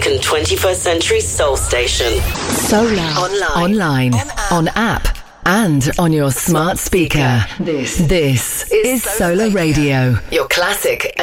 American 21st Century Soul Station. Solar. Online. On app. And on your smart speaker. This is Solar Radio. Your classic